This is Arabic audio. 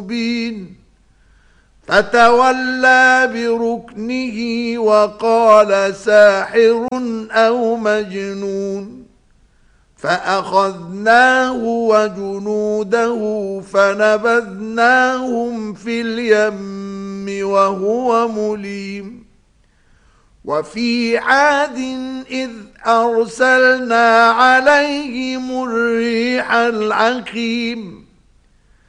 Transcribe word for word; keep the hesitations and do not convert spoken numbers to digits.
مبين فتولى بركنه وقال ساحر أو مجنون فأخذناه وجنوده فنبذناهم في اليم وهو مليم وفي عاد إذ أرسلنا عليهم الريح العقيم